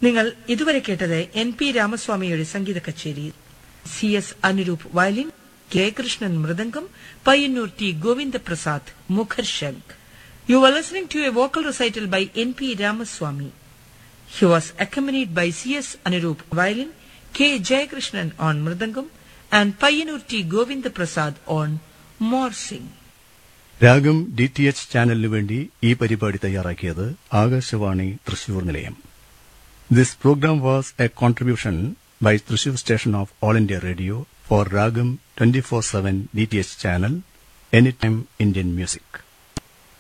നിങ്ങൾ ഇതുവരെ കേട്ടത് NP രാമസ്വാമിയുടെ സംഗീത കച്ചേരി. CS Anuroop violin, K Krishnan mridangam, Payyanur T Govindaprasad മുഖർശംഖ്. You were listening to a vocal recital by NP Ramaswamy. He was accompanied by CS Anurup violin, K Jayakrishnan on mridangam, and Payyanur T Govindaprasad on morsing. രാഗം DTH ചാനലിനു വേണ്ടി ഈ പരിപാടി തയ്യാറാക്കിയത് ആകാശവാണി തൃശൂർ നിലയം. This program was a contribution by Thrissur station of All India Radio for Ragam 24/7 DTH channel, Anytime Indian Music.